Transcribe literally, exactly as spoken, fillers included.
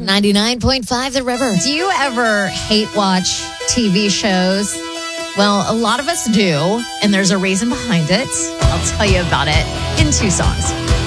ninety-nine point five The River. Do you ever hate watch T V shows? Well, a lot of us do, and there's a reason behind it. I'll tell you about it in two songs.